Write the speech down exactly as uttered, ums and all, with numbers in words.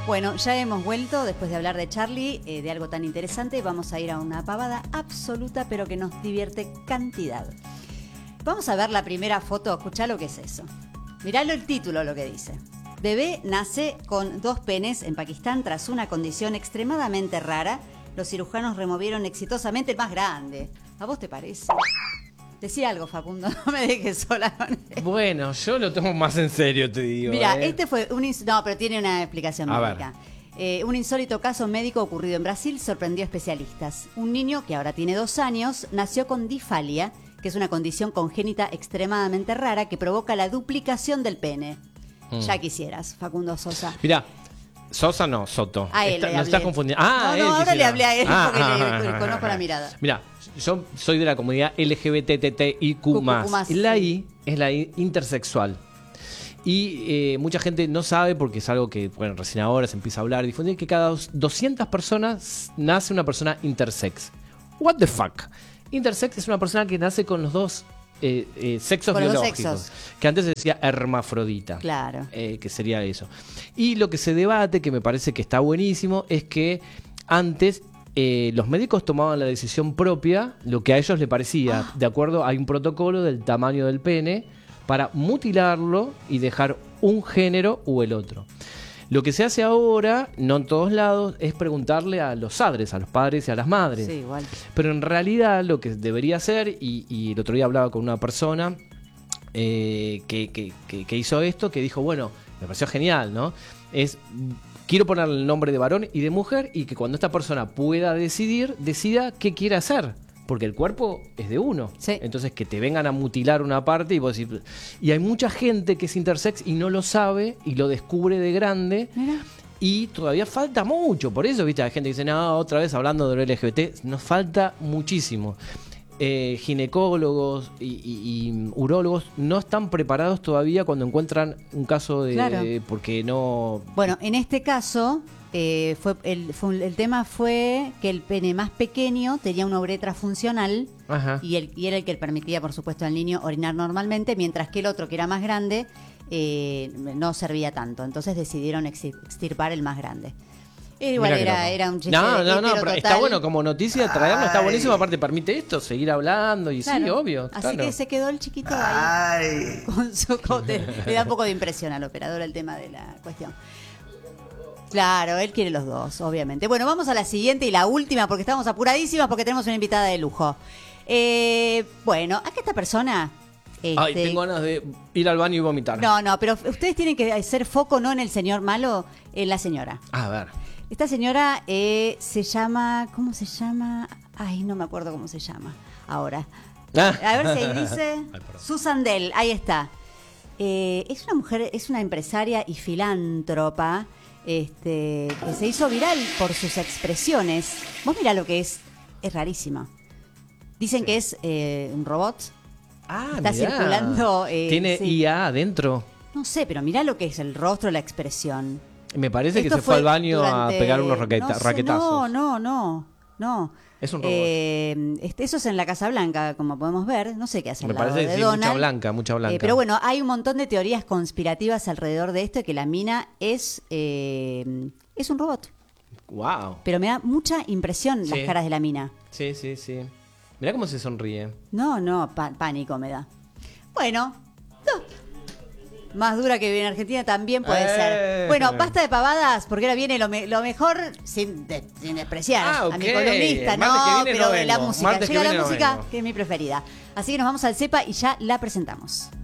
Bueno, ya hemos vuelto después de hablar de Charlie, eh, de algo tan interesante. Vamos a ir a una pavada absoluta, pero que nos divierte cantidad. Vamos a ver la primera foto. Escuchá lo que es eso. Miralo el título, lo que dice. Bebé nace con dos penes en Pakistán tras una condición extremadamente rara. Los cirujanos removieron exitosamente el más grande. ¿A vos te parece? Decía algo, Facundo, no me dejes sola con él. Bueno, yo lo tomo más en serio, te digo. Mira, ¿eh? este fue un... ins- No, pero tiene una explicación A médica. Eh, un insólito caso médico ocurrido en Brasil sorprendió a especialistas. Un niño que ahora tiene dos años nació con difalia, que es una condición congénita extremadamente rara que provoca la duplicación del pene. Mm. Ya quisieras, Facundo Sosa. Mira, Sosa no, Soto. A él Está, le no hablé. estás confundiendo. Ah, no, él no, ahora quisiera. le hablé a él Ah, porque ah, le, ah, le ah, conozco ah. la mirada. Mira, yo soy de la comunidad L G B T T I Q más. Q más, La sí. I es la I intersexual. Y eh, mucha gente no sabe, porque es algo que, bueno, recién ahora se empieza a hablar y difundir, que cada doscientas personas nace una persona intersex. What the fuck? Intersex es una persona que nace con los dos eh, eh, sexos Con los dos biológicos. sexos. Que antes se decía hermafrodita. Claro. Eh, que sería eso. Y lo que se debate, que me parece que está buenísimo, es que antes eh, los médicos tomaban la decisión propia, lo que a ellos les parecía. Ah. De acuerdo, hay un protocolo del tamaño del pene para mutilarlo y dejar un género u el otro. Lo que se hace ahora, no en todos lados, es preguntarle a los padres, a los padres y a las madres. Sí, igual. Pero en realidad lo que debería hacer, y, y el otro día hablaba con una persona eh, que, que, que, que hizo esto, que dijo, bueno, me pareció genial, ¿no? Es, quiero poner el nombre de varón y de mujer y que cuando esta persona pueda decidir, decida qué quiere hacer. Porque el cuerpo es de uno. Sí. Entonces que te vengan a mutilar una parte y vos decís... Y hay mucha gente que es intersex y no lo sabe y lo descubre de grande. Mira. Y todavía falta mucho. Por eso, viste, hay gente que dice, no, otra vez hablando del L G B T. Nos falta muchísimo. Eh, ginecólogos y, y, y urólogos no están preparados todavía cuando encuentran un caso de... Claro. Porque no... Bueno, en este caso, eh, fue el, fue un- el tema fue que el pene más pequeño tenía una uretra funcional Ajá. y, el, y era el que permitía, por supuesto, al niño orinar normalmente, mientras que el otro, que era más grande, eh, no servía tanto. Entonces decidieron exi- extirpar el más grande. Era igual, Mirá qué era, loco. era un chiste No, no, no, hetero pero está total. bueno como noticia traerlo, está buenísimo. Aparte, permite esto, seguir hablando y Claro. sí, obvio. Así claro. que se quedó el chiquito ahí con su cote. Le da un poco de impresión al operador el tema de la cuestión. Claro, él quiere los dos, obviamente. Bueno, vamos a la siguiente y la última porque estamos apuradísimas porque tenemos una invitada de lujo. Eh, bueno, acá esta persona... Ay, este, tengo ganas de ir al baño y vomitar. No, no, pero ustedes tienen que hacer foco no en el señor malo, en la señora. A ver. Esta señora eh, se llama... ¿Cómo se llama? Ay, no me acuerdo cómo se llama ahora. A ver si ahí dice... Ay, perdón. Susan Dell, ahí está. Eh, es una mujer, es una empresaria y filántropa este, que se hizo viral por sus expresiones. Vos mirá lo que es, es rarísima. Dicen Sí. que es eh, un robot. Ah, Está mirá. circulando, eh, Tiene sí. I A adentro. No sé, pero mirá lo que es el rostro, la expresión. Me parece Esto que se fue al baño durante- a pegar unos raqueta- no sé, raquetazos. No, no, no, no. Es un robot. Eh, este, eso es en la Casa Blanca, como podemos ver. No sé qué hace al Me lado parece de que sí, Donald. mucha blanca, mucha blanca. Eh, pero bueno, hay un montón de teorías conspirativas alrededor de esto, que la mina es, eh, es un robot. Wow. Pero me da mucha impresión Sí. las caras de la mina. Sí, sí, sí. Mirá cómo se sonríe. No, no, pa- pánico me da. Bueno, no. Más dura que vive en Argentina también puede Eh. ser. Bueno, basta de pavadas, porque ahora viene lo, me- lo mejor, sin, de- sin despreciar Ah, a ok. mi columnista, El martes no, que viene pero no de la vengo. música. Martes que Llega la viene no música, vengo. que es mi preferida. Así que nos vamos al CEPA y ya la presentamos.